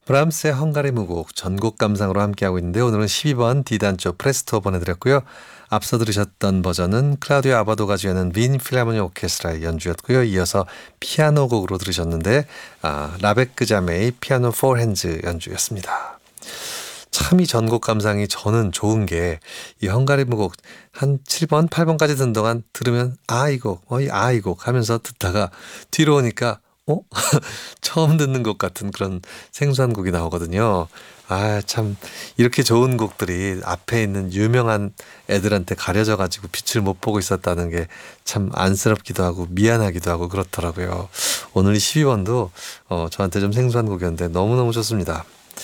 브람스의 헝가리 무곡 전곡 감상으로 함께하고 있는데 오늘은 12번 D단조 프레스토 보내드렸고요. 앞서 들으셨던 버전은 클라우디오 아바도가 주연한 빈 필하모니 오케스트라의 연주였고요. 이어서 피아노 곡으로 들으셨는데 라베크 자메의 피아노 4 핸즈 연주였습니다. 참 이 전곡 감상이 저는 좋은 게 이 헝가리 무곡 한 7번, 8번까지 듣는 동안 들으면 이 곡, 이 곡 하면서 듣다가 뒤로 오니까 처음 듣는 곡 같은 그런 생소한 곡이 나오거든요. 참 이렇게 좋은 곡들이 앞에 있는 유명한 애들한테 가려져 가지고 빛을 못 보고 있었다는 게 참 안쓰럽기도 하고 미안하기도 하고 그렇더라고요. 오늘 이 12번도 저한테 좀 생소한 곡이었는데 너무너무 좋습니다.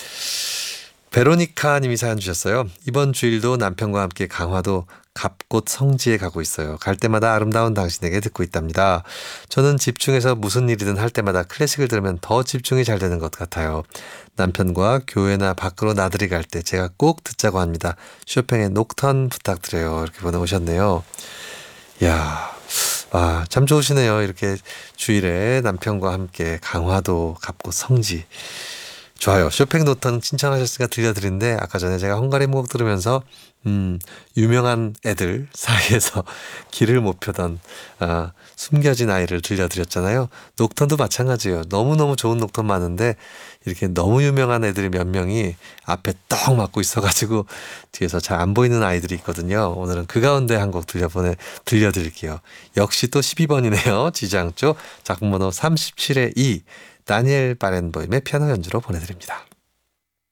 베로니카 님이 사연 주셨어요. 이번 주일도 남편과 함께 강화도 갑곶 성지에 가고 있어요. 갈 때마다 아름다운 당신에게 듣고 있답니다. 저는 집중해서 무슨 일이든 할 때마다 클래식을 들으면 더 집중이 잘 되는 것 같아요. 남편과 교회나 밖으로 나들이 갈 때 제가 꼭 듣자고 합니다. 쇼팽의 녹턴 부탁드려요. 이렇게 보내오셨네요. 이야, 참 좋으시네요. 이렇게 주일에 남편과 함께 강화도 갑곶 성지. 좋아요. 쇼팽 노턴 신청하셨으니까 들려드리는데 아까 전에 제가 헝가리 무곡 들으면서 유명한 애들 사이에서 길을 못 펴던 숨겨진 아이를 들려드렸잖아요. 녹턴도 마찬가지예요. 너무너무 좋은 녹턴 많은데 이렇게 너무 유명한 애들이 몇 명이 앞에 떡 막고 있어가지고 뒤에서 잘 안 보이는 아이들이 있거든요. 오늘은 그 가운데 한 곡 들려드릴게요. 역시 또 12번이네요. 지장조 작품번호 37의 2 다니엘 바렌보임의 피아노 연주로 보내드립니다.